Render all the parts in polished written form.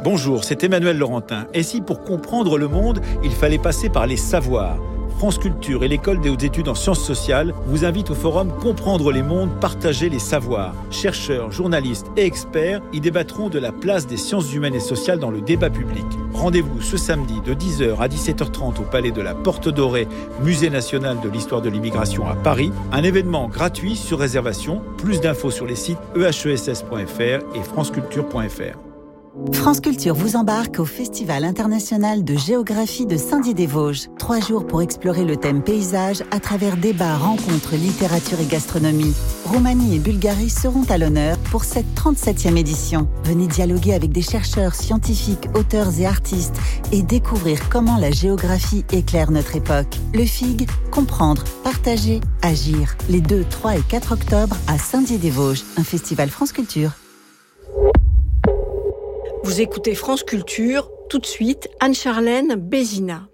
Bonjour, c'est Emmanuel Laurentin. Et si pour comprendre le monde, il fallait passer par les savoirs ? France Culture et l'École des hautes études en sciences sociales vous invitent au forum Comprendre les mondes, partager les savoirs. Chercheurs, journalistes et experts y débattront de la place des sciences humaines et sociales dans le débat public. Rendez-vous ce samedi de 10h à 17h30 au Palais de la Porte Dorée, Musée national de l'histoire de l'immigration à Paris. Un événement gratuit sur réservation. Plus d'infos sur les sites ehess.fr et franceculture.fr. France Culture vous embarque au Festival international de géographie de Saint-Dié-des-Vosges. 3 jours pour explorer le thème paysage à travers débats, rencontres, littérature et gastronomie. Roumanie et Bulgarie seront à l'honneur pour cette 37e édition. Venez dialoguer avec des chercheurs, scientifiques, auteurs et artistes et découvrir comment la géographie éclaire notre époque. Le FIG, comprendre, partager, agir. Les 2, 3 et 4 octobre à Saint-Dié-des-Vosges, un festival France Culture. Vous écoutez France Culture, tout de suite, Anne-Charlène Bézina.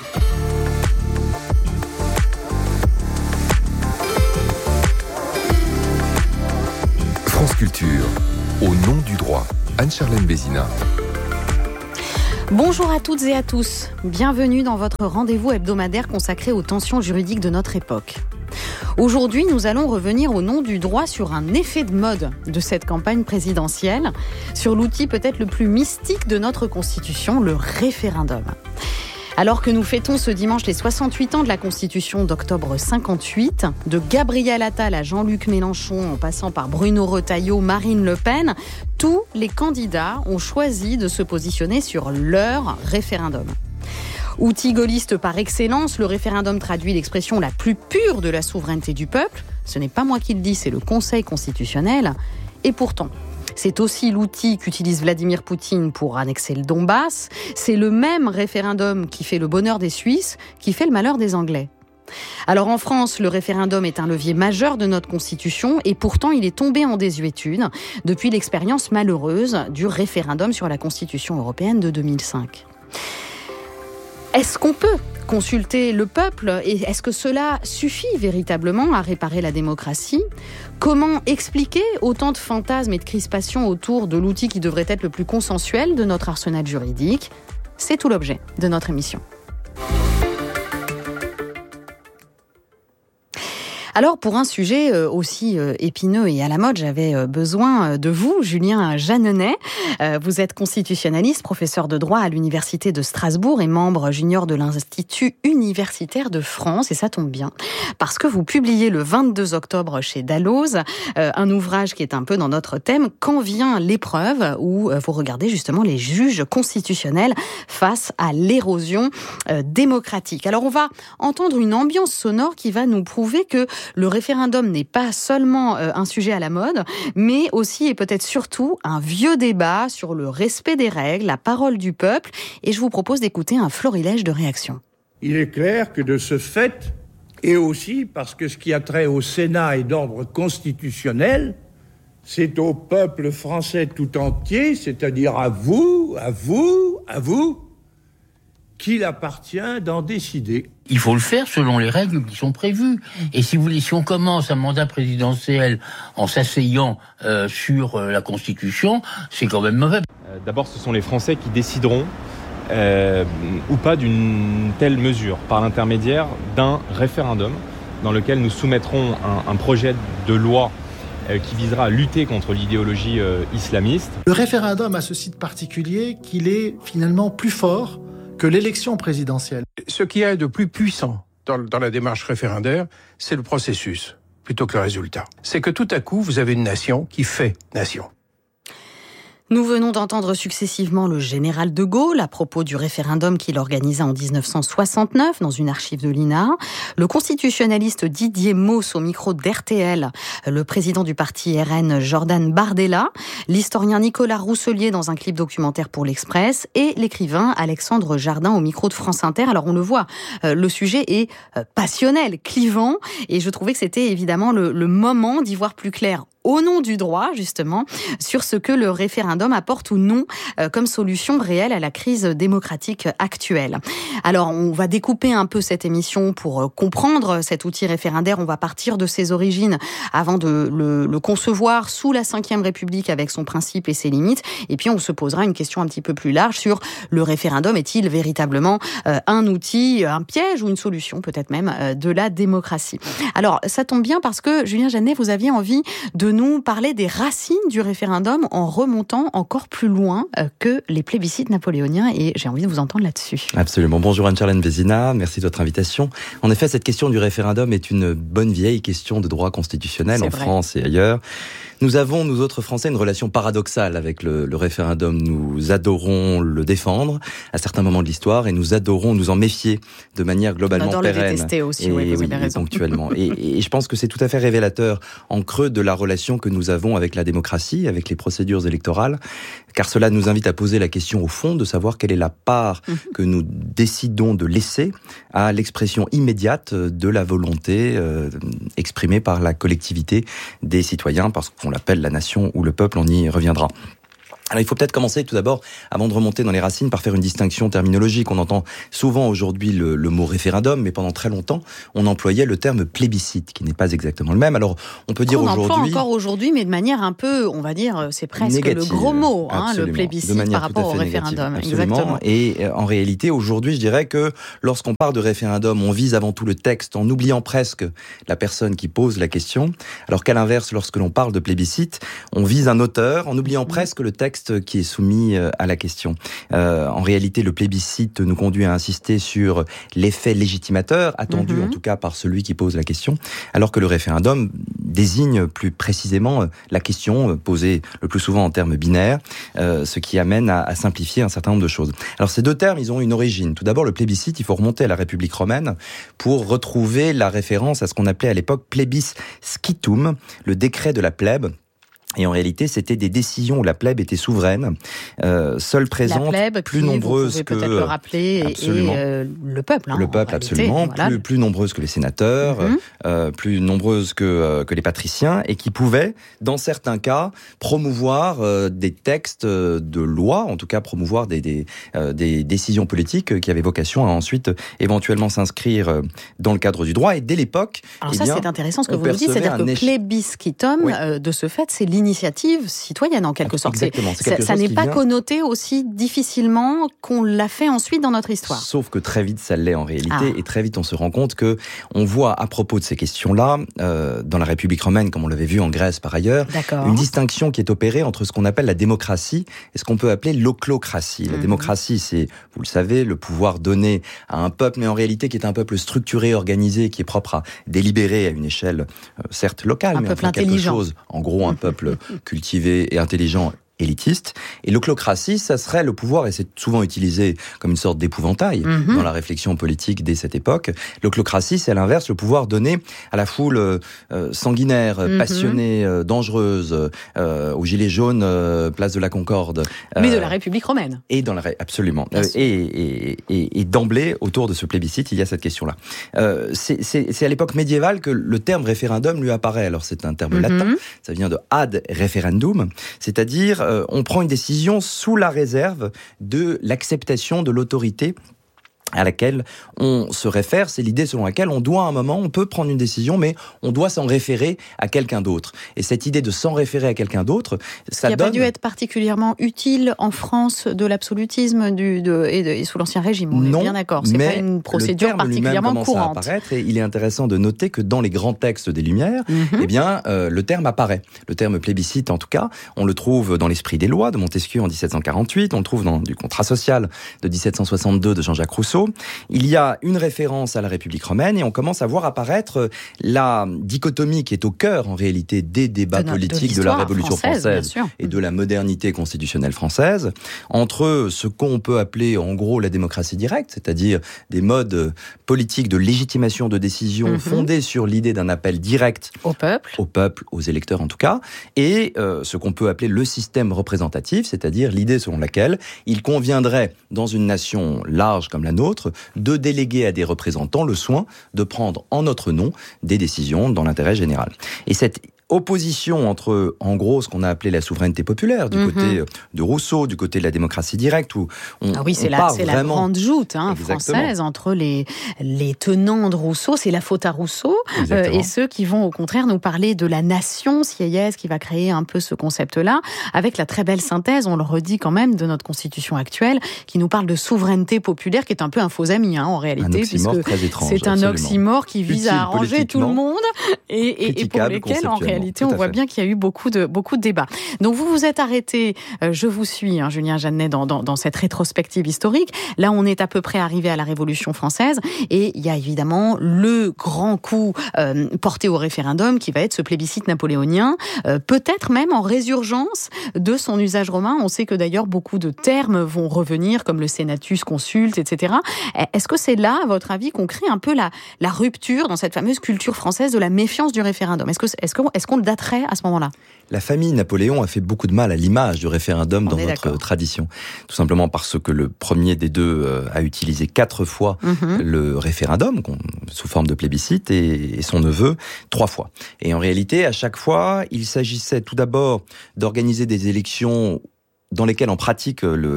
France Culture, au nom du droit, Anne-Charlène Bézina. Bonjour à toutes et à tous, bienvenue dans votre rendez-vous hebdomadaire consacré aux tensions juridiques de notre époque. Aujourd'hui, nous allons revenir au nom du droit sur un effet de mode de cette campagne présidentielle, sur l'outil peut-être le plus mystique de notre Constitution, le référendum. Alors que nous fêtons ce dimanche les 68 ans de la Constitution d'octobre 58, de Gabriel Attal à Jean-Luc Mélenchon en passant par Bruno Retailleau, Marine Le Pen, tous les candidats ont choisi de se positionner sur leur référendum. Outil gaulliste par excellence, le référendum traduit l'expression la plus pure de la souveraineté du peuple. Ce n'est pas moi qui le dis, c'est le Conseil constitutionnel. Et pourtant, c'est aussi l'outil qu'utilise Vladimir Poutine pour annexer le Donbass. C'est le même référendum qui fait le bonheur des Suisses, qui fait le malheur des Anglais. Alors en France, le référendum est un levier majeur de notre Constitution et pourtant il est tombé en désuétude depuis l'expérience malheureuse du référendum sur la Constitution européenne de 2005. Est-ce qu'on peut consulter le peuple et est-ce que cela suffit véritablement à réparer la démocratie ? Comment expliquer autant de fantasmes et de crispations autour de l'outil qui devrait être le plus consensuel de notre arsenal juridique ? C'est tout l'objet de notre émission. Alors, pour un sujet aussi épineux et à la mode, j'avais besoin de vous, Julien Jeanneney. Vous êtes constitutionnaliste, professeur de droit à l'Université de Strasbourg et membre junior de l'Institut universitaire de France. Et ça tombe bien, parce que vous publiez le 22 octobre chez Dalloz un ouvrage qui est un peu dans notre thème, « Quand vient l'épreuve ?», où vous regardez justement les juges constitutionnels face à l'érosion démocratique. Alors, on va entendre une ambiance sonore qui va nous prouver que le référendum n'est pas seulement un sujet à la mode, mais aussi et peut-être surtout un vieux débat sur le respect des règles, la parole du peuple. Et je vous propose d'écouter un florilège de réactions. Il est clair que de ce fait, et aussi parce que ce qui a trait au Sénat est d'ordre constitutionnel, c'est au peuple français tout entier, c'est-à-dire à vous, qu'il appartient d'en décider. Il faut le faire selon les règles qui sont prévues. Et si vous voulez, si on commence un mandat présidentiel en s'asseyant sur la Constitution, c'est quand même mauvais. D'abord, ce sont les Français qui décideront ou pas d'une telle mesure par l'intermédiaire d'un référendum dans lequel nous soumettrons un projet de loi qui visera à lutter contre l'idéologie islamiste. Le référendum a ce site particulier qu'il est finalement plus fort que l'élection présidentielle. Ce qui est de plus puissant dans la démarche référendaire, c'est le processus, plutôt que le résultat. C'est que tout à coup, vous avez une nation qui fait nation. Nous venons d'entendre successivement le général de Gaulle à propos du référendum qu'il organisa en 1969 dans une archive de l'INA, le constitutionnaliste Didier Mauss au micro d'RTL, le président du parti RN Jordan Bardella, l'historien Nicolas Rousselier dans un clip documentaire pour l'Express et l'écrivain Alexandre Jardin au micro de France Inter. Alors on le voit, le sujet est passionnel, clivant et je trouvais que c'était évidemment le moment d'y voir plus clair au nom du droit, justement, sur ce que le référendum apporte ou non comme solution réelle à la crise démocratique actuelle. Alors, on va découper un peu cette émission pour comprendre cet outil référendaire. On va partir de ses origines avant de le concevoir sous la Ve République avec son principe et ses limites. Et puis, on se posera une question un petit peu plus large sur le référendum. Est-il véritablement un outil, un piège ou une solution, peut-être même, de la démocratie? Alors, ça tombe bien parce que, Julien Jeannet, vous aviez envie de nous parler des racines du référendum en remontant encore plus loin que les plébiscites napoléoniens. Et j'ai envie de vous entendre là-dessus. Absolument. Bonjour Anne-Charlène Bézina, merci de votre invitation. En effet, cette question du référendum est une bonne vieille question de droit constitutionnel en France et ailleurs. Nous avons, nous autres Français, une relation paradoxale avec le référendum. Nous adorons le défendre à certains moments de l'histoire et nous adorons nous en méfier de manière globalement pérenne. On adore le détester aussi, oui, vous avez raison. Ponctuellement. Et je pense que c'est tout à fait révélateur en creux de la relation que nous avons avec la démocratie, avec les procédures électorales, car cela nous invite à poser la question au fond de savoir quelle est la part que nous décidons de laisser à l'expression immédiate de la volonté exprimée par la collectivité des citoyens, parce qu'on l'appelle la nation ou le peuple, on y reviendra. Alors il faut peut-être commencer tout d'abord, avant de remonter dans les racines, par faire une distinction terminologique. On entend souvent aujourd'hui le mot référendum, mais pendant très longtemps, on employait le terme plébiscite, qui n'est pas exactement le même. Alors on peut dire aujourd'hui... On emploie encore aujourd'hui, mais de manière un peu, on va dire, c'est presque négative, le gros mot, le plébiscite par rapport au référendum. Exactement. Et en réalité, aujourd'hui, je dirais que lorsqu'on parle de référendum, on vise avant tout le texte, en oubliant presque la personne qui pose la question, alors qu'à l'inverse, lorsque l'on parle de plébiscite, on vise un auteur, en oubliant presque le texte qui est soumis à la question. En réalité, le plébiscite nous conduit à insister sur l'effet légitimateur, attendu en tout cas par celui qui pose la question, alors que le référendum désigne plus précisément la question posée le plus souvent en termes binaires, ce qui amène à simplifier un certain nombre de choses. Alors ces deux termes, ils ont une origine. Tout d'abord, le plébiscite, il faut remonter à la République romaine pour retrouver la référence à ce qu'on appelait à l'époque plebis scitum, le décret de la plèbe. Et en réalité, c'était des décisions où la plèbe était souveraine, seule présente, la plèbe, plus nombreuse que... peut-être le rappeler, et le peuple. Le peuple, absolument. Voilà. Plus nombreuse que les sénateurs, plus nombreuse que les patriciens, et qui pouvaient, dans certains cas, promouvoir des textes de loi, en tout cas promouvoir des décisions politiques qui avaient vocation à ensuite éventuellement s'inscrire dans le cadre du droit. Et dès l'époque... Alors ça, c'est intéressant ce que vous nous dites, c'est-à-dire que plébiscitum, de ce fait, c'est l'initiative citoyenne en quelque sorte. Exactement. Ça n'est pas connoté aussi difficilement qu'on l'a fait ensuite dans notre histoire. Sauf que très vite ça l'est en réalité, et très vite on se rend compte que on voit à propos de ces questions-là, dans la République romaine, comme on l'avait vu en Grèce par ailleurs, une distinction qui est opérée entre ce qu'on appelle la démocratie et ce qu'on peut appeler l'oclocratie. La démocratie, c'est, vous le savez, le pouvoir donné à un peuple, mais en réalité qui est un peuple structuré, organisé, qui est propre à délibérer à une échelle certes locale, mais enfin quelque chose, en gros un peuple cultivé et intelligent, élitiste. Et l'oclocratie, ça serait le pouvoir, et c'est souvent utilisé comme une sorte d'épouvantail dans la réflexion politique dès cette époque. L'oclocratie, c'est à l'inverse, le pouvoir donné à la foule sanguinaire, passionnée, dangereuse, aux gilets jaunes, place de la Concorde. Mais de la République romaine. Et absolument. Et d'emblée, autour de ce plébiscite, il y a cette question-là. C'est à l'époque médiévale que le terme référendum lui apparaît. Alors c'est un terme latin, ça vient de ad referendum, c'est-à-dire on prend une décision sous la réserve de l'acceptation de l'autorité à laquelle on se réfère. C'est l'idée selon laquelle on doit à un moment, on peut prendre une décision, mais on doit s'en référer à quelqu'un d'autre. Et cette idée de s'en référer à quelqu'un d'autre, ça donne... Qui n'a pas dû être particulièrement utile en France de l'absolutisme et sous l'Ancien Régime, on est bien d'accord. C'est pas une procédure particulièrement courante. À apparaître, et il est intéressant de noter que dans les grands textes des Lumières, eh bien, le terme apparaît. Le terme plébiscite, en tout cas, on le trouve dans l'Esprit des lois de Montesquieu en 1748, on le trouve dans du Contrat social de 1762 de Jean-Jacques Rousseau. Il y a une référence à la République romaine et on commence à voir apparaître la dichotomie qui est au cœur, en réalité, des débats politiques de la Révolution française et de la modernité constitutionnelle française, entre ce qu'on peut appeler, en gros, la démocratie directe, c'est-à-dire des modes politiques de légitimation de décision fondés sur l'idée d'un appel direct au peuple, aux électeurs en tout cas, et ce qu'on peut appeler le système représentatif, c'est-à-dire l'idée selon laquelle il conviendrait, dans une nation large comme la nôtre, de déléguer à des représentants le soin de prendre en notre nom des décisions dans l'intérêt général. Et cette opposition entre, en gros, ce qu'on a appelé la souveraineté populaire, du côté de Rousseau, du côté de la démocratie directe, où c'est la grande joute française entre les tenants de Rousseau, c'est la faute à Rousseau, et ceux qui vont au contraire nous parler de la nation, Sieyès, qui va créer un peu ce concept-là, avec la très belle synthèse, on le redit quand même, de notre constitution actuelle, qui nous parle de souveraineté populaire, qui est un peu un faux ami, en réalité, puisque très étrange, c'est un oxymore qui vise à arranger tout le monde, et pour lesquels, en réalité, on voit bien qu'il y a eu beaucoup de débats. Donc vous vous êtes arrêté, je vous suis, Julien Jeannet, dans cette rétrospective historique. Là, on est à peu près arrivé à la Révolution française, et il y a évidemment le grand coup porté au référendum, qui va être ce plébiscite napoléonien, peut-être même en résurgence de son usage romain. On sait que d'ailleurs, beaucoup de termes vont revenir, comme le senatus, consulte, etc. Est-ce que c'est là, à votre avis, qu'on crée un peu la rupture dans cette fameuse culture française de la méfiance du référendum? Est-ce qu'on le daterait à ce moment-là? La famille Napoléon a fait beaucoup de mal à l'image du référendum dans notre tradition. Tout simplement parce que le premier des deux a utilisé 4 fois le référendum, sous forme de plébiscite, et son neveu 3 fois. Et en réalité, à chaque fois, il s'agissait tout d'abord d'organiser des élections dans lesquelles, en pratique,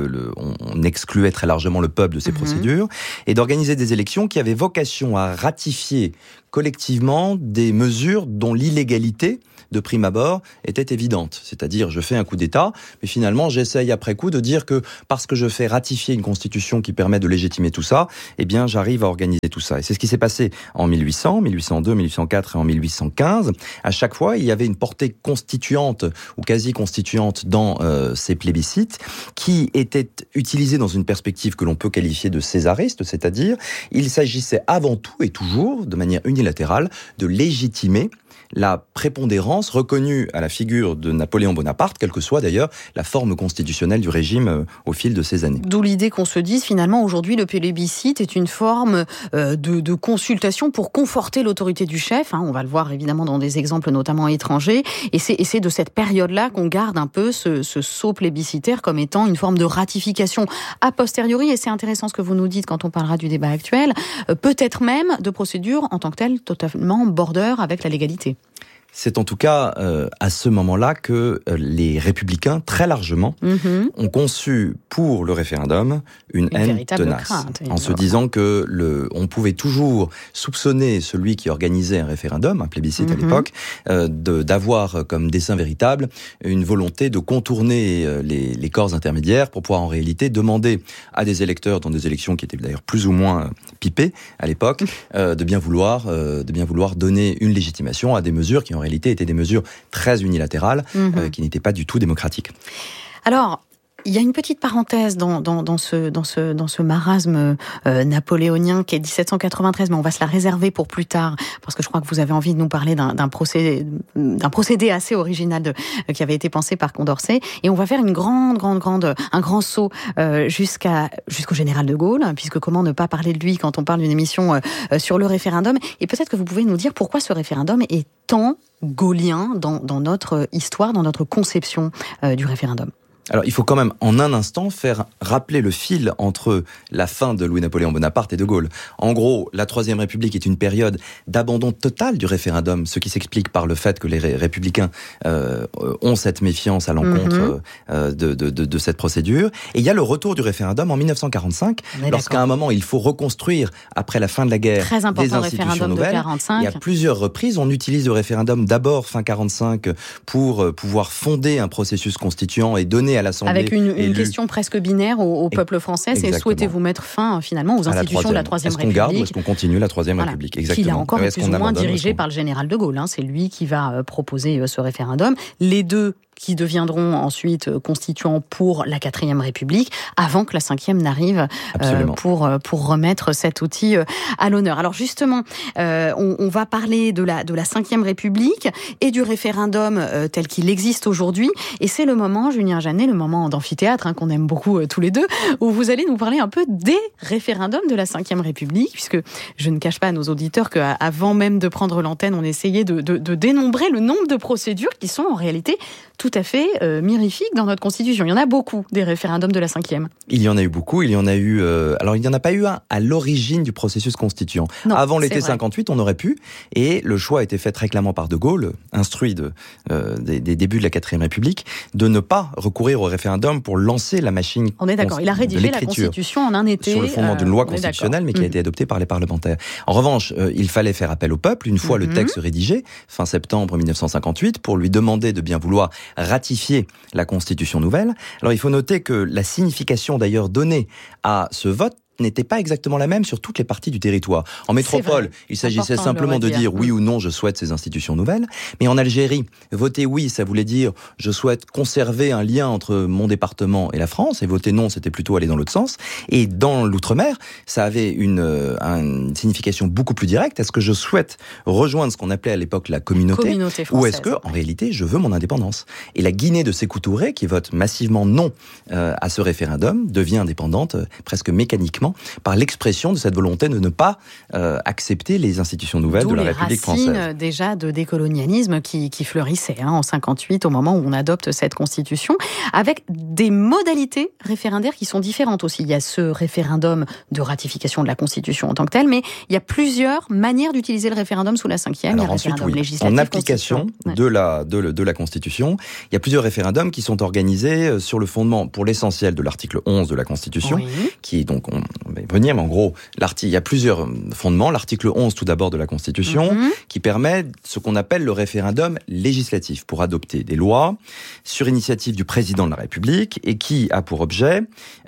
on excluait très largement le peuple de ces procédures, et d'organiser des élections qui avaient vocation à ratifier collectivement des mesures dont l'illégalité, de prime abord, était évidente. C'est-à-dire, je fais un coup d'État, mais finalement, j'essaye après coup de dire que parce que je fais ratifier une constitution qui permet de légitimer tout ça, eh bien, j'arrive à organiser tout ça. Et c'est ce qui s'est passé en 1800, 1802, 1804 et en 1815. À chaque fois, il y avait une portée constituante ou quasi-constituante dans ces plébiscites qui étaient utilisés dans une perspective que l'on peut qualifier de césariste, c'est-à-dire, il s'agissait avant tout et toujours, de manière unilatérale, de légitimer la prépondérance reconnue à la figure de Napoléon Bonaparte, quelle que soit d'ailleurs la forme constitutionnelle du régime au fil de ces années. D'où l'idée qu'on se dise finalement aujourd'hui le plébiscite est une forme de consultation pour conforter l'autorité du chef. On va le voir évidemment dans des exemples notamment étrangers. Et c'est de cette période-là qu'on garde un peu ce sceau plébiscitaire comme étant une forme de ratification a posteriori. Et c'est intéressant ce que vous nous dites quand on parlera du débat actuel. Peut-être même de procédures en tant que telles totalement border avec la légalité. C'est en tout cas à ce moment-là que les républicains, très largement, ont conçu pour le référendum une haine tenace, crainte, en se disant que on pouvait toujours soupçonner celui qui organisait un référendum, un plébiscite à l'époque, d'avoir comme dessein véritable une volonté de contourner les corps intermédiaires pour pouvoir en réalité demander à des électeurs dans des élections qui étaient d'ailleurs plus ou moins pipées à l'époque, de bien vouloir donner une légitimation à des mesures qui en réalité étaient des mesures très unilatérales, qui n'étaient pas du tout démocratiques. Alors, il y a une petite parenthèse dans ce marasme napoléonien qui est 1793, mais on va se la réserver pour plus tard, parce que je crois que vous avez envie de nous parler d'un procédé assez original qui avait été pensé par Condorcet, et on va faire un grand saut jusqu'au général de Gaulle, puisque comment ne pas parler de lui quand on parle d'une émission sur le référendum, et peut-être que vous pouvez nous dire pourquoi ce référendum est tant gaullien dans notre histoire, dans notre conception du référendum. Alors, il faut quand même, en un instant, faire rappeler le fil entre la fin de Louis-Napoléon Bonaparte et de Gaulle. En gros, la Troisième République est une période d'abandon total du référendum, ce qui s'explique par le fait que les républicains ont cette méfiance à l'encontre de cette procédure. Et il y a le retour du référendum en 1945, lorsqu'à un moment, il faut reconstruire, après la fin de la guerre, des institutions nouvelles. 45. Et à plusieurs reprises, on utilise le référendum d'abord fin 45 pour pouvoir fonder un processus constituant et donner à l'Assemblée avec une question presque binaire au peuple français, c'est souhaitez-vous mettre fin finalement aux institutions de la Troisième République? Est-ce qu'on garde ou est-ce qu'on continue la Troisième République? Exactement. Qui là encore est plus ou moins dirigé par le général de Gaulle. C'est lui qui va proposer ce référendum. Les deux qui deviendront ensuite constituants pour la 4e République, avant que la 5e n'arrive pour remettre cet outil à l'honneur. Alors justement, on va parler de la 5e République et du référendum tel qu'il existe aujourd'hui. Et c'est le moment, Julien Jeannet, le moment d'amphithéâtre qu'on aime beaucoup tous les deux, où vous allez nous parler un peu des référendums de la 5e République, puisque je ne cache pas à nos auditeurs qu'avant même de prendre l'antenne, on essayait de dénombrer le nombre de procédures qui sont en réalité tout tout à fait mirifique dans notre Constitution. Il y en a beaucoup, des référendums de la 5e. Il y en a eu beaucoup. Il y en a eu... alors, il n'y en a pas eu un à l'origine du processus constituant. Non, avant l'été vrai. 58, on aurait pu. Et le choix a été fait très clairement par De Gaulle, instruit des débuts de la 4e République, de ne pas recourir au référendum pour lancer la machine. On est d'accord. Il a rédigé la Constitution en un été. Sur le fondement d'une loi constitutionnelle, mais qui a été adoptée par les parlementaires. En revanche, il fallait faire appel au peuple, une fois le texte rédigé, fin septembre 1958, pour lui demander de bien vouloir ratifier la Constitution nouvelle. Alors il faut noter que la signification d'ailleurs donnée à ce vote n'était pas exactement la même sur toutes les parties du territoire. En métropole, il s'agissait simplement de dire oui ou non, je souhaite ces institutions nouvelles. Mais en Algérie, voter oui, ça voulait dire je souhaite conserver un lien entre mon département et la France, et voter non, c'était plutôt aller dans l'autre sens. Et dans l'outre-mer, ça avait une signification beaucoup plus directe. Est-ce que je souhaite rejoindre ce qu'on appelait à l'époque la communauté française, ou est-ce que, en réalité, je veux mon indépendance? Et la Guinée de Sékou Touré, qui vote massivement non à ce référendum, devient indépendante presque mécaniquement par l'expression de cette volonté de ne pas accepter les institutions nouvelles de la République française. D'où les racines déjà de décolonialisme qui fleurissaient en 58 au moment où on adopte cette constitution, avec des modalités référendaires qui sont différentes aussi. Il y a ce référendum de ratification de la constitution en tant que tel, mais il y a plusieurs manières d'utiliser le référendum sous la 5e. Il y a le référendum législatif. En application de la constitution, il y a plusieurs référendums qui sont organisés sur le fondement, pour l'essentiel, de l'article 11 de la constitution, qui est donc... On va y venir, mais en gros, il y a plusieurs fondements. L'article 11, tout d'abord, de la Constitution, qui permet ce qu'on appelle le référendum législatif pour adopter des lois sur initiative du président de la République et qui a pour objet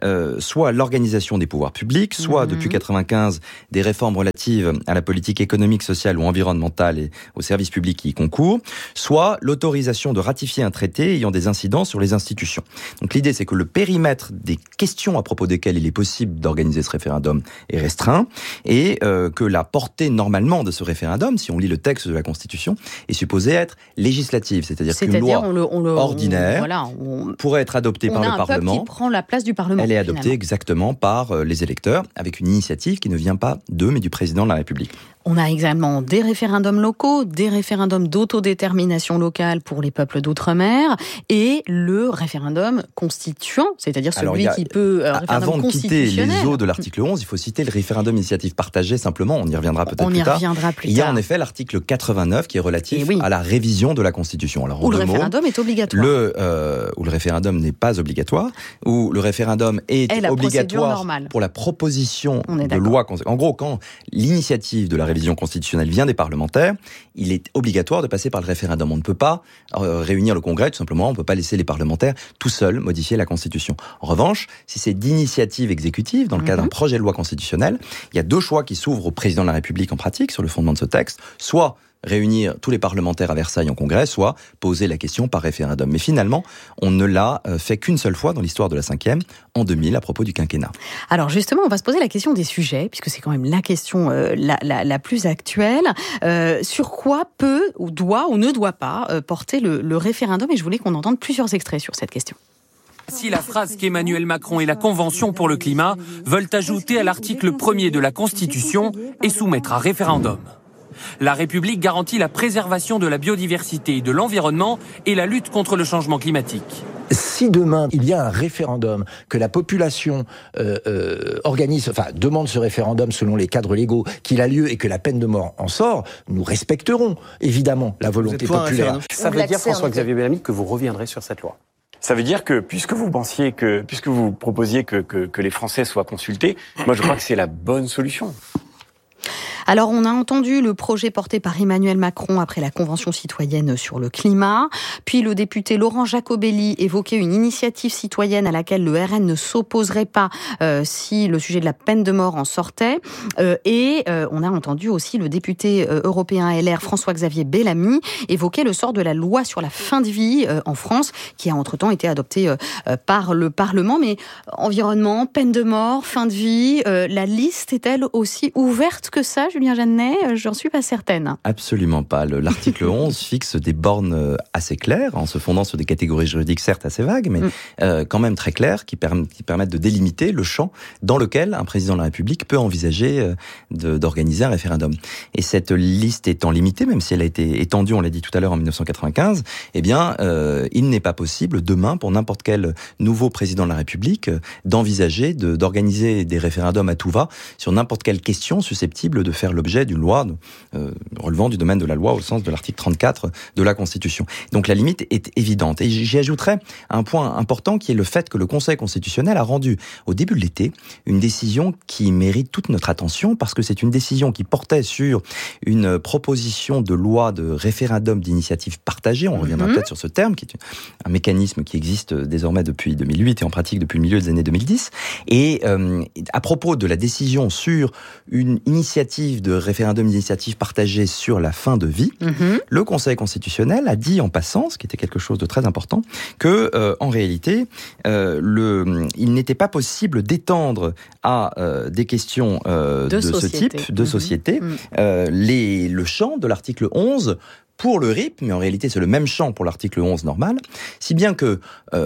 soit l'organisation des pouvoirs publics, soit, depuis 1995, des réformes relatives à la politique économique, sociale ou environnementale et aux services publics qui y concourent, soit l'autorisation de ratifier un traité ayant des incidences sur les institutions. Donc l'idée, c'est que le périmètre des questions à propos desquelles il est possible d'organiser ce référendum est restreint et que la portée normalement de ce référendum, si on lit le texte de la Constitution, est supposée être législative, c'est-à-dire qu'une loi ordinaire pourrait être adoptée par le Parlement. On a un peuple qui prend la place du Parlement. Elle est adoptée exactement par les électeurs, avec une initiative qui ne vient pas d'eux, mais du président de la République. On a également des référendums locaux, des référendums d'autodétermination locale pour les peuples d'outre-mer et le référendum constituant, c'est-à-dire celui qui peut... Avant de quitter les eaux de l'article 11, il faut citer le référendum initiative partagée simplement, on y reviendra peut-être plus tard. Il y a en effet l'article 89 qui est relatif à la révision de la Constitution. Alors, où le référendum est obligatoire. Où le référendum n'est pas obligatoire, où le référendum est obligatoire pour la proposition de loi. En gros, quand l'initiative de la révision constitutionnelle vient des parlementaires, il est obligatoire de passer par le référendum. On ne peut pas réunir le Congrès, tout simplement, on ne peut pas laisser les parlementaires tout seuls modifier la Constitution. En revanche, si c'est d'initiative exécutive, dans le cadre d'un projet de loi constitutionnelle, il y a deux choix qui s'ouvrent au président de la République en pratique, sur le fondement de ce texte, soit réunir tous les parlementaires à Versailles en congrès, soit poser la question par référendum. Mais finalement, on ne l'a fait qu'une seule fois dans l'histoire de la 5e, en 2000, à propos du quinquennat. Alors justement, on va se poser la question des sujets, puisque c'est quand même la question la plus actuelle. Sur quoi peut, ou doit, ou ne doit pas porter le référendum? Et je voulais qu'on entende plusieurs extraits sur cette question. Si la phrase qu'Emmanuel Macron et la Convention pour le climat veulent ajouter à l'article 1er de la Constitution et soumettre à référendum. La République garantit la préservation de la biodiversité et de l'environnement et la lutte contre le changement climatique. Si demain il y a un référendum, que la population demande ce référendum selon les cadres légaux, qu'il a lieu et que la peine de mort en sort, nous respecterons évidemment la volonté populaire. Ça veut dire, François-Xavier Bellamy, que vous reviendrez sur cette loi? Ça veut dire que, puisque vous proposiez que les Français soient consultés, moi je crois que c'est la bonne solution. Alors, on a entendu le projet porté par Emmanuel Macron après la Convention citoyenne sur le climat. Puis le député Laurent Jacobelli évoquait une initiative citoyenne à laquelle le RN ne s'opposerait pas si le sujet de la peine de mort en sortait. Et on a entendu aussi le député européen LR François-Xavier Bellamy évoquer le sort de la loi sur la fin de vie en France, qui a entre-temps été adoptée par le Parlement. Mais environnement, peine de mort, fin de vie, la liste est-elle aussi ouverte que ça, Julien Jeannet? J'en suis pas certaine. Absolument pas. L'article 11 fixe des bornes assez claires, en se fondant sur des catégories juridiques certes assez vagues, mais quand même très claires, qui permettent de délimiter le champ dans lequel un président de la République peut envisager d'organiser un référendum. Et cette liste étant limitée, même si elle a été étendue, on l'a dit tout à l'heure, en 1995, eh bien, il n'est pas possible demain pour n'importe quel nouveau président de la République d'envisager d'organiser des référendums à tout va sur n'importe quelle question susceptible de faire l'objet d'une loi relevant du domaine de la loi au sens de l'article 34 de la Constitution. Donc la limite est évidente. Et j'y ajouterais un point important qui est le fait que le Conseil constitutionnel a rendu au début de l'été une décision qui mérite toute notre attention parce que c'est une décision qui portait sur une proposition de loi de référendum d'initiative partagée. On reviendra peut-être sur ce terme qui est un mécanisme qui existe désormais depuis 2008 et en pratique depuis le milieu des années 2010. Et à propos de la décision sur une initiative de référendum d'initiative partagée sur la fin de vie, le Conseil constitutionnel a dit en passant, ce qui était quelque chose de très important, que en réalité, il n'était pas possible d'étendre à des questions de ce type, de société, le champ de l'article 11 pour le RIP, mais en réalité c'est le même champ pour l'article 11 normal, si bien que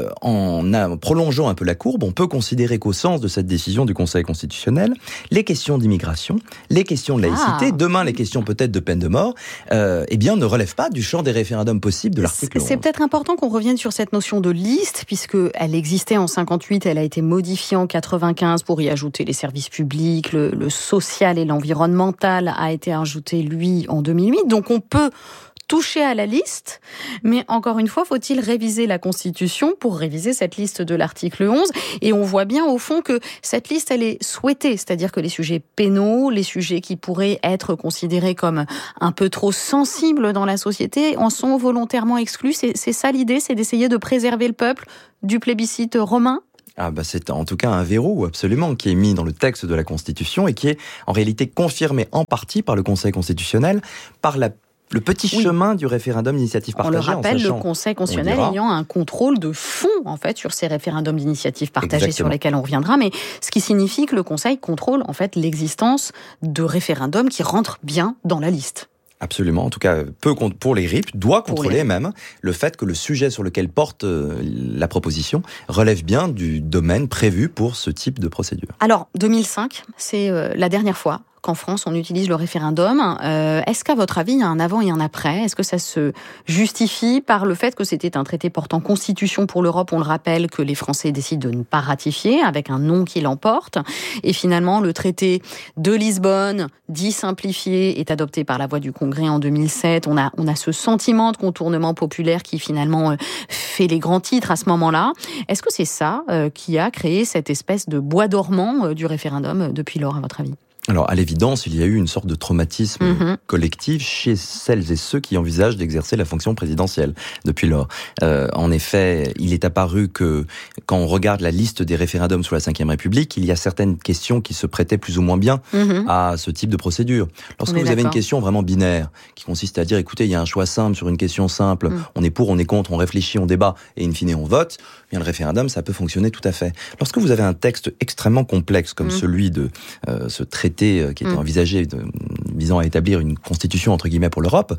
en prolongeant un peu la courbe, on peut considérer qu'au sens de cette décision du Conseil constitutionnel, les questions d'immigration, les questions de laïcité, demain les questions peut-être de peine de mort, eh bien ne relèvent pas du champ des référendums possibles de l'article 11. C'est peut-être important qu'on revienne sur cette notion de liste, puisqu'elle existait en 58, elle a été modifiée en 95 pour y ajouter les services publics, le social et l'environnemental a été ajouté, lui, en 2008. Donc on peut toucher à la liste, mais encore une fois, faut-il réviser la Constitution pour réviser cette liste de l'article 11 ? Et on voit bien au fond que cette liste, elle est souhaitée, c'est-à-dire que les sujets pénaux, les sujets qui pourraient être considérés comme un peu trop sensibles dans la société, en sont volontairement exclus. C'est ça l'idée, c'est d'essayer de préserver le peuple du plébiscite romain ? C'est en tout cas un verrou absolument qui est mis dans le texte de la Constitution et qui est en réalité confirmé en partie par le Conseil constitutionnel par le petit chemin du référendum d'initiative partagée. On le rappelle, le Conseil constitutionnel ayant un contrôle de fond, en fait, sur ces référendums d'initiative partagée sur lesquels on reviendra, mais ce qui signifie que le Conseil contrôle, en fait, l'existence de référendums qui rentrent bien dans la liste. Absolument, en tout cas, pour les RIP, doit contrôler même le fait que le sujet sur lequel porte la proposition relève bien du domaine prévu pour ce type de procédure. Alors, 2005, c'est la dernière fois qu'en France, on utilise le référendum. Est-ce qu'à votre avis, il y a un avant et un après ? Est-ce que ça se justifie par le fait que c'était un traité portant constitution pour l'Europe ? On le rappelle que les Français décident de ne pas ratifier, avec un non qui l'emporte. Et finalement, le traité de Lisbonne, dit simplifié, est adopté par la voix du Congrès en 2007. On a ce sentiment de contournement populaire qui finalement fait les grands titres à ce moment-là. Est-ce que c'est ça qui a créé cette espèce de bois dormant du référendum depuis lors, à votre avis ? Alors, à l'évidence, il y a eu une sorte de traumatisme collectif chez celles et ceux qui envisagent d'exercer la fonction présidentielle depuis lors. En effet, il est apparu que quand on regarde la liste des référendums sous la Ve République, il y a certaines questions qui se prêtaient plus ou moins bien à ce type de procédure. Lorsque vous avez une question vraiment binaire, qui consiste à dire, écoutez, il y a un choix simple sur une question simple, on est pour, on est contre, on réfléchit, on débat, et in fine on vote, bien le référendum, ça peut fonctionner tout à fait. Lorsque vous avez un texte extrêmement complexe comme celui de ce traité qui était envisagé visant à établir une constitution entre guillemets pour l'Europe,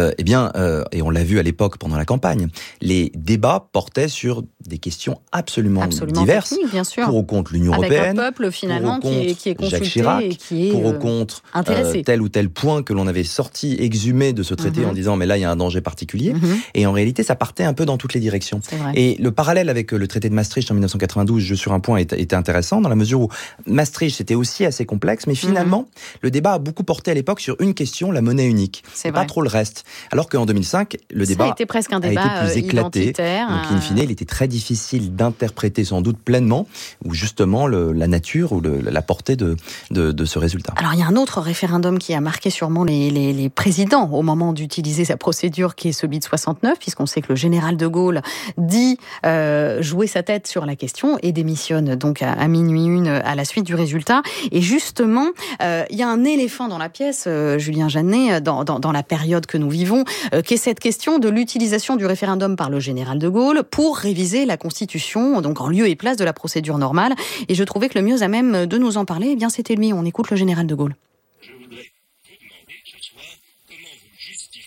et on l'a vu à l'époque pendant la campagne, les débats portaient sur des questions absolument diverses, bien sûr. Pour ou contre l'Union européenne, avec un peuple finalement qui est consulté Jacques Chirac, et qui est pour ou contre tel ou tel point que l'on avait sorti, exhumé de ce traité en disant mais là il y a un danger particulier, et en réalité ça partait un peu dans toutes les directions. Et le parallèle avec le traité de Maastricht en 1992, sur un point, était intéressant dans la mesure où Maastricht c'était aussi assez complexe, mais finalement le débat a beaucoup porté à l'époque sur une question, la monnaie unique, et pas trop le reste. Alors qu'en 2005, le débat a été presque un débat a été plus éclaté. Donc in fine, il était très difficile d'interpréter sans doute pleinement, ou justement la nature ou la portée de ce résultat. Alors il y a un autre référendum qui a marqué sûrement les présidents au moment d'utiliser sa procédure, qui est celui de 69, puisqu'on sait que le général de Gaulle dit jouer sa tête sur la question et démissionne donc à minuit 1 à la suite du résultat. Et justement, il y a un éléphant dans la pièce, Julien Jeannet, dans la période que nous vivons, qui est cette question de l'utilisation du référendum par le général de Gaulle pour réviser la Constitution, donc en lieu et place de la procédure normale. Et je trouvais que le mieux à même de nous en parler, eh bien, c'était lui. On écoute le général de Gaulle. Je voudrais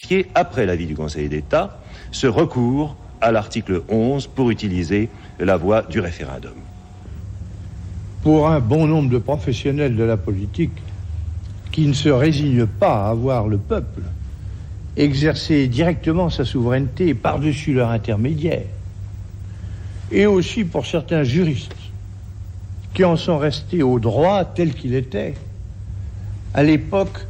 justifier, après l'avis du Conseil d'État, ce recours à l'article 11 pour utiliser la voie du référendum. Pour un bon nombre de professionnels de la politique qui ne se résignent pas à voir le peuple exercer directement sa souveraineté par-dessus leur intermédiaire, et aussi pour certains juristes qui en sont restés au droit tel qu'il était, à l'époque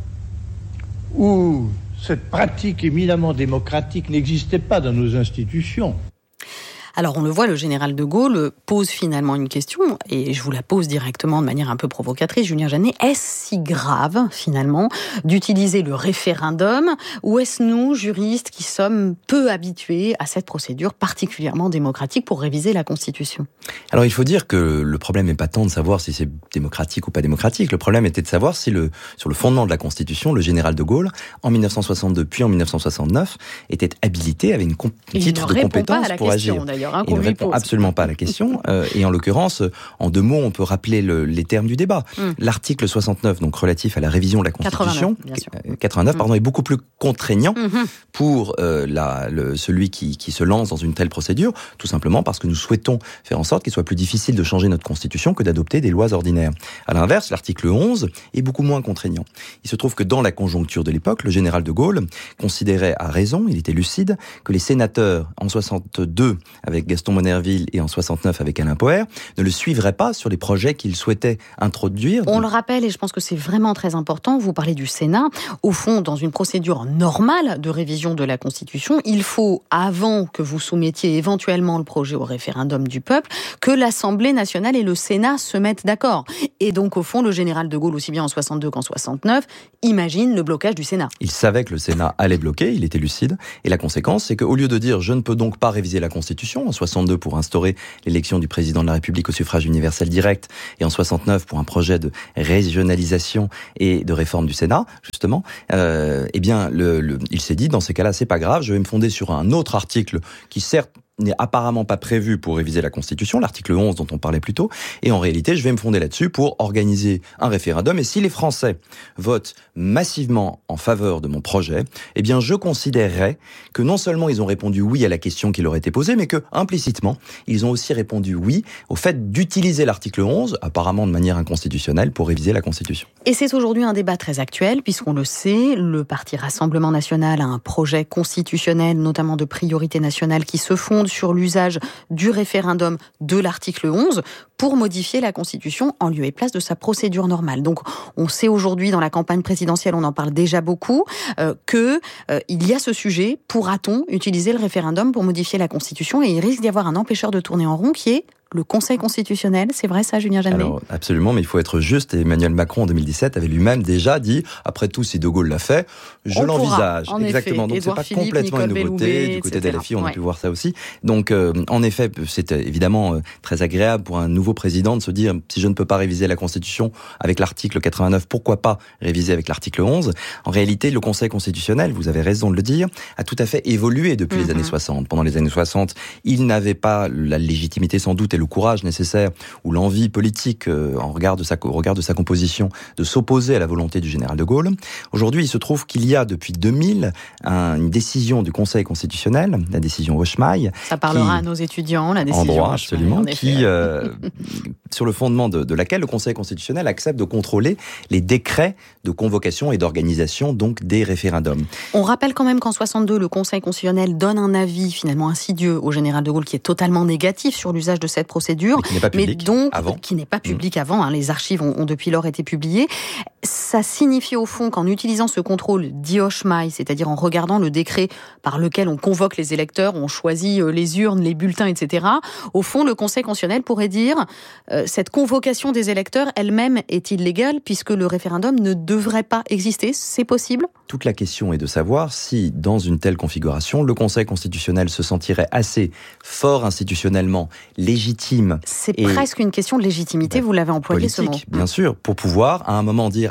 où cette pratique éminemment démocratique n'existait pas dans nos institutions. Alors on le voit, le général de Gaulle pose finalement une question, et je vous la pose directement de manière un peu provocatrice, Julien Jeannet. Est-ce si grave finalement d'utiliser le référendum, ou est-ce nous, juristes, qui sommes peu habitués à cette procédure particulièrement démocratique pour réviser la Constitution ? Alors il faut dire que le problème n'est pas tant de savoir si c'est démocratique ou pas démocratique, le problème était de savoir si sur le fondement de la Constitution, le général de Gaulle, en 1962 puis en 1969, était habilité, avait un titre de compétence pour agir. Il ne répond absolument pas à la question. Et en l'occurrence, en 2 mots, on peut rappeler les termes du débat. L'article 69, donc relatif à la révision de la Constitution, 89, pardon, est beaucoup plus contraignant pour celui qui se lance dans une telle procédure, tout simplement parce que nous souhaitons faire en sorte qu'il soit plus difficile de changer notre Constitution que d'adopter des lois ordinaires. À l'inverse, l'article 11 est beaucoup moins contraignant. Il se trouve que dans la conjoncture de l'époque, le général de Gaulle considérait à raison, il était lucide, que les sénateurs en 62 avec Gaston Monnerville et en 69 avec Alain Poher, ne le suivraient pas sur les projets qu'il souhaitait introduire. On le rappelle, et je pense que c'est vraiment très important, vous parlez du Sénat. Au fond, dans une procédure normale de révision de la Constitution, il faut, avant que vous soumettiez éventuellement le projet au référendum du peuple, que l'Assemblée nationale et le Sénat se mettent d'accord. Et donc, au fond, le général de Gaulle, aussi bien en 62 qu'en 69, imagine le blocage du Sénat. Il savait que le Sénat allait bloquer, il était lucide, et la conséquence, c'est qu'au lieu de dire « je ne peux donc pas réviser la Constitution », en 62 pour instaurer l'élection du président de la République au suffrage universel direct, et en 69 pour un projet de régionalisation et de réforme du Sénat, justement, eh bien, il s'est dit, dans ces cas-là, c'est pas grave, je vais me fonder sur un autre article qui, certes, n'est apparemment pas prévu pour réviser la Constitution, l'article 11 dont on parlait plus tôt, et en réalité, je vais me fonder là-dessus pour organiser un référendum, et si les Français votent massivement en faveur de mon projet, eh bien, je considérerais que non seulement ils ont répondu oui à la question qui leur était posée, mais que, implicitement, ils ont aussi répondu oui au fait d'utiliser l'article 11, apparemment de manière inconstitutionnelle, pour réviser la Constitution. Et c'est aujourd'hui un débat très actuel, puisqu'on le sait, le Parti Rassemblement National a un projet constitutionnel, notamment de priorité nationale, qui se fonde sur l'usage du référendum de l'article 11 pour modifier la Constitution en lieu et place de sa procédure normale. Donc, on sait aujourd'hui, dans la campagne présidentielle, on en parle déjà beaucoup, il y a ce sujet, pourra-t-on utiliser le référendum pour modifier la Constitution ? Et il risque d'y avoir un empêcheur de tourner en rond qui est le Conseil constitutionnel. C'est vrai ça, Julien Jeannet ? Alors, absolument, mais il faut être juste. Et Emmanuel Macron, en 2017, avait lui-même déjà dit, après tout, si De Gaulle l'a fait, je l'envisage. Exactement. Donc, c'est pas complètement une nouveauté. Du côté d'LFI, on a pu voir ça aussi. Donc, en effet, c'est évidemment très agréable pour un nouveau président de se dire, si je ne peux pas réviser la Constitution avec l'article 89, pourquoi pas réviser avec l'article 11 ? En réalité, le Conseil constitutionnel, vous avez raison de le dire, a tout à fait évolué depuis les années 60. Pendant les années 60, il n'avait pas la légitimité sans doute et le courage nécessaire ou l'envie politique au regard de sa composition de s'opposer à la volonté du général de Gaulle. Aujourd'hui, il se trouve qu'il y a depuis 2000 une décision du Conseil constitutionnel, la décision Hochemaille. Ça parlera à nos étudiants, la décision en droit, Hochemaille, absolument, qui sur le fondement de laquelle le Conseil constitutionnel accepte de contrôler les décrets de convocation et d'organisation donc des référendums. On rappelle quand même qu'en 62, le Conseil constitutionnel donne un avis finalement insidieux au général de Gaulle qui est totalement négatif sur l'usage de cette procédure, qui n'est pas public avant. Qui n'est pas public avant, hein, les archives ont depuis lors été publiées. Ça signifie au fond qu'en utilisant ce contrôle dit Hochemaille, c'est-à-dire en regardant le décret par lequel on convoque les électeurs, on choisit les urnes, les bulletins, etc., au fond, le Conseil constitutionnel pourrait dire cette convocation des électeurs elle-même est illégale puisque le référendum ne devrait pas exister. C'est possible ? Toute la question est de savoir si, dans une telle configuration, le Conseil constitutionnel se sentirait assez fort institutionnellement, légitime. C'est presque une question de légitimité, vous l'avez employé politique, ce mot. Bien sûr, pour pouvoir, à un moment, dire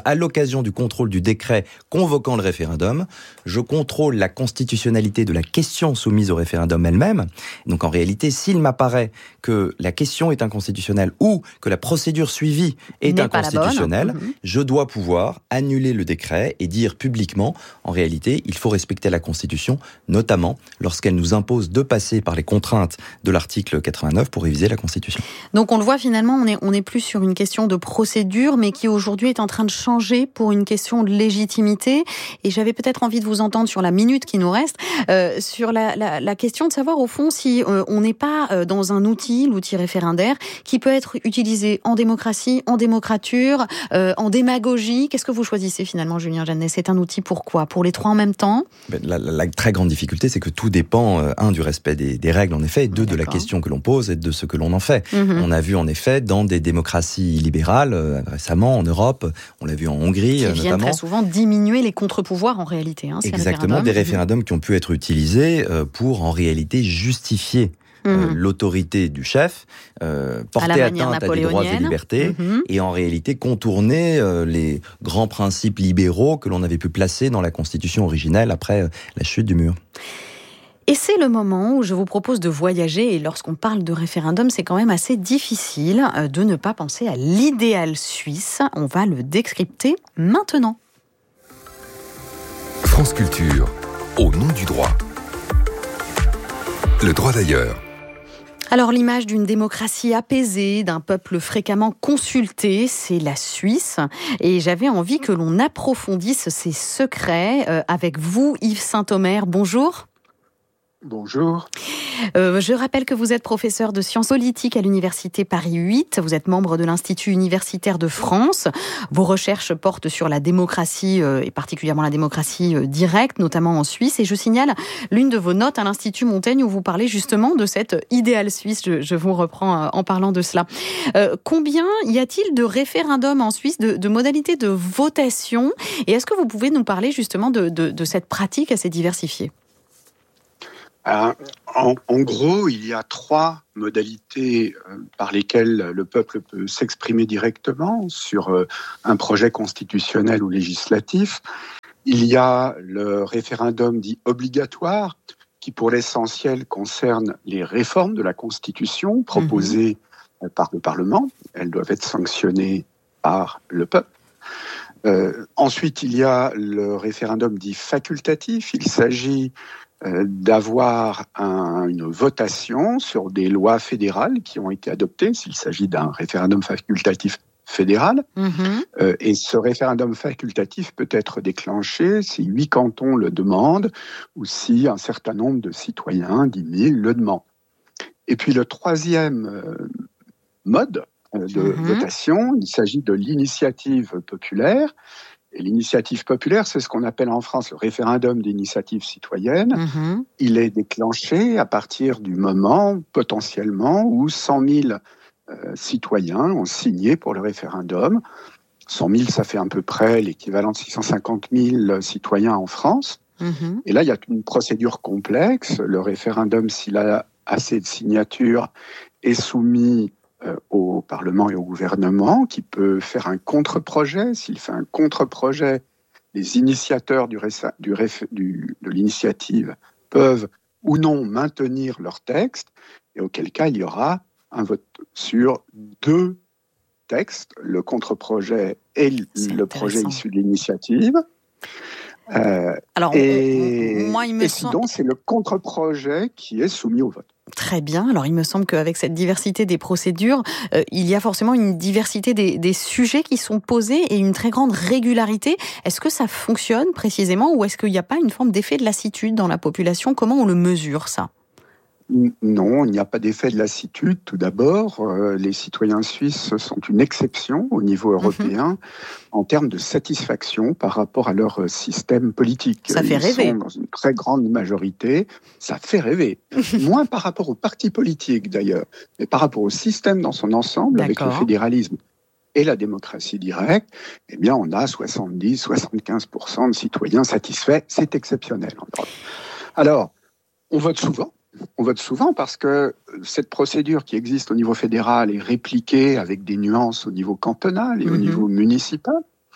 à l'occasion du contrôle du décret convoquant le référendum, je contrôle la constitutionnalité de la question soumise au référendum elle-même. Donc en réalité, s'il m'apparaît que la question est inconstitutionnelle ou que la procédure suivie est inconstitutionnelle, je dois pouvoir annuler le décret et dire publiquement, en réalité, il faut respecter la Constitution, notamment lorsqu'elle nous impose de passer par les contraintes de l'article 89 pour réviser la Constitution. Donc on le voit finalement, on est plus sur une question de procédure, mais qui aujourd'hui est en train de changer pour une question de légitimité. Et j'avais peut-être envie de vous entendre sur la minute qui nous reste, sur la question de savoir au fond si on n'est pas dans un outil, l'outil référendaire, qui peut être utilisé en démocratie, en démocrature, en démagogie. Qu'est-ce que vous choisissez finalement, Julien Jeannet? C'est un outil pour quoi? Pour les trois en même temps? La très grande difficulté, c'est que tout dépend, du respect des règles, en effet, et de la question que l'on pose et de ce que l'on en fait. On a vu, en effet, dans des démocraties libérales, récemment, en Europe, on l'a vu en Hongrie, qui viennent très souvent diminuer les contre-pouvoirs, en réalité. Exactement, des référendums qui ont pu être utilisés pour, en réalité, justifier l'autorité du chef, porter atteinte à des droits et libertés, et en réalité contourner les grands principes libéraux que l'on avait pu placer dans la Constitution originelle après la chute du mur. Et c'est le moment où je vous propose de voyager, et lorsqu'on parle de référendum, c'est quand même assez difficile de ne pas penser à l'idéal suisse. On va le décrypter maintenant. France Culture, au nom du droit. Le droit d'ailleurs. Alors l'image d'une démocratie apaisée, d'un peuple fréquemment consulté, c'est la Suisse. Et j'avais envie que l'on approfondisse ses secrets avec vous, Yves Saint-Omer. Bonjour. Bonjour. Je rappelle que vous êtes professeur de sciences politiques à l'Université Paris 8. Vous êtes membre de l'Institut universitaire de France. Vos recherches portent sur la démocratie, et particulièrement la démocratie directe, notamment en Suisse. Et je signale l'une de vos notes à l'Institut Montaigne où vous parlez justement de cet idéal suisse. Je vous reprends en parlant de cela. Combien y a-t-il de référendums en Suisse, de modalités de votation? Et est-ce que vous pouvez nous parler justement de cette pratique assez diversifiée? En gros, il y a 3 modalités par lesquelles le peuple peut s'exprimer directement sur un projet constitutionnel ou législatif. Il y a le référendum dit obligatoire, qui pour l'essentiel concerne les réformes de la Constitution proposées par le Parlement. Elles doivent être sanctionnées par le peuple. Ensuite, il y a le référendum dit facultatif. Il s'agit d'avoir une votation sur des lois fédérales qui ont été adoptées, s'il s'agit d'un référendum facultatif fédéral. Et ce référendum facultatif peut être déclenché si 8 cantons le demandent ou si un certain nombre de citoyens, 10 000, le demandent. Et puis le 3e mode de votation, il s'agit de l'initiative populaire. Et l'initiative populaire, c'est ce qu'on appelle en France le référendum d'initiative citoyenne. Il est déclenché à partir du moment, potentiellement, où 100 000 citoyens ont signé pour le référendum. 100 000, ça fait à peu près l'équivalent de 650 000 citoyens en France. Et là, il y a une procédure complexe. Le référendum, s'il a assez de signatures, est soumis au Parlement et au gouvernement, qui peut faire un contre-projet. S'il fait un contre-projet, les initiateurs de l'initiative peuvent ou non maintenir leur texte, et auquel cas il y aura un vote sur 2 textes, le contre-projet et le projet issu de l'initiative. Alors, moi, il me semble... donc, c'est le contre-projet qui est soumis au vote. Très bien. Alors, il me semble qu'avec cette diversité des procédures, il y a forcément une diversité des sujets qui sont posés et une très grande régularité. Est-ce que ça fonctionne précisément ou est-ce qu'il n'y a pas une forme d'effet de lassitude dans la population? Comment on le mesure, ça? Non, il n'y a pas d'effet de lassitude. Tout d'abord, les citoyens suisses sont une exception au niveau européen en termes de satisfaction par rapport à leur système politique. Ça fait rêver. Ils sont dans une très grande majorité. Ça fait rêver. Moins par rapport aux partis politiques d'ailleurs, mais par rapport au système dans son ensemble, avec le fédéralisme et la démocratie directe, eh bien, on a 70-75% de citoyens satisfaits. C'est exceptionnel en Europe. Alors, on vote souvent. On vote souvent parce que cette procédure qui existe au niveau fédéral est répliquée avec des nuances au niveau cantonal et au niveau municipal.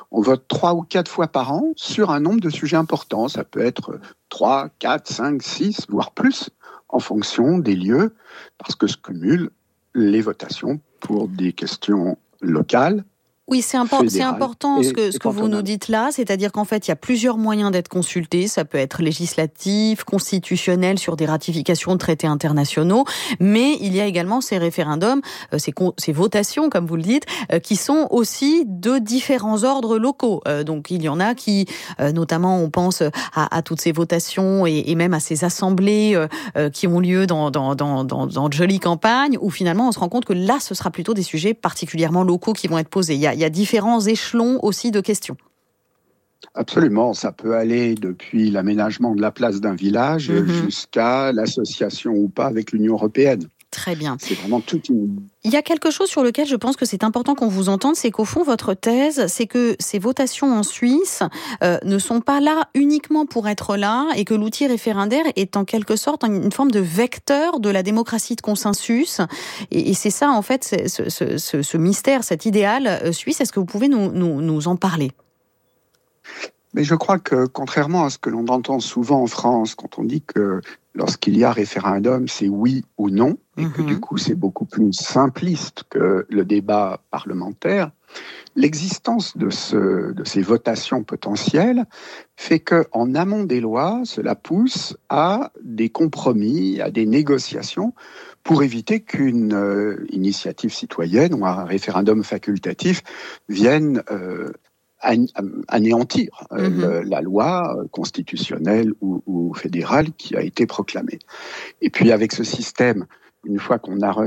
on vote 3 ou 4 fois par an sur un nombre de sujets importants. Ça peut être 3, 4, 5, 6, voire plus, en fonction des lieux, parce que se cumulent les votations pour des questions locales. Oui, c'est important ce que vous nous dites là, c'est-à-dire qu'en fait, il y a plusieurs moyens d'être consulté. Ça peut être législatif, constitutionnel sur des ratifications de traités internationaux, mais il y a également ces référendums, ces votations, comme vous le dites, qui sont aussi de différents ordres locaux. Donc, il y en a qui, notamment, on pense à toutes ces votations et même à ces assemblées qui ont lieu dans de jolies campagnes, où finalement, on se rend compte que là, ce sera plutôt des sujets particulièrement locaux qui vont être posés. Il y a différents échelons aussi de questions. Absolument, ça peut aller depuis l'aménagement de la place d'un village jusqu'à l'association ou pas avec l'Union européenne. Très bien. C'est vraiment toute une... Il y a quelque chose sur lequel je pense que c'est important qu'on vous entende, c'est qu'au fond, votre thèse, c'est que ces votations en Suisse ne sont pas là uniquement pour être là et que l'outil référendaire est en quelque sorte une forme de vecteur de la démocratie de consensus. Et c'est ça, en fait, ce mystère, cet idéal suisse. Est-ce que vous pouvez nous en parler ? Mais je crois que, contrairement à ce que l'on entend souvent en France, quand on dit que lorsqu'il y a référendum, c'est oui ou non, et que du coup c'est beaucoup plus simpliste que le débat parlementaire, l'existence de ces votations potentielles fait qu'en amont des lois, cela pousse à des compromis, à des négociations pour éviter qu'une initiative citoyenne ou un référendum facultatif vienne anéantir la loi constitutionnelle ou fédérale qui a été proclamée. Et puis avec ce système, une fois qu'on a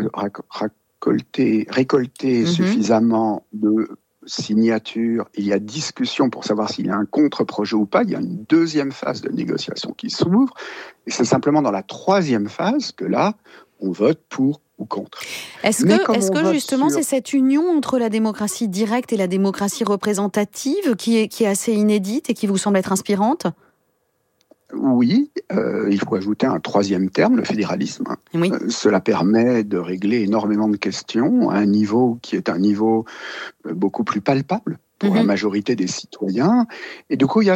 récolté suffisamment de signatures, il y a discussion pour savoir s'il y a un contre-projet ou pas, il y a une deuxième phase de négociation qui s'ouvre, et c'est simplement dans la troisième phase que là, on vote pour ou contre. Est-ce que justement c'est cette union entre la démocratie directe et la démocratie représentative qui est assez inédite et qui vous semble être inspirante ? Oui, il faut ajouter un troisième terme, le fédéralisme. Oui. Cela permet de régler énormément de questions à un niveau qui est un niveau beaucoup plus palpable pour la majorité des citoyens. Et du coup, il y a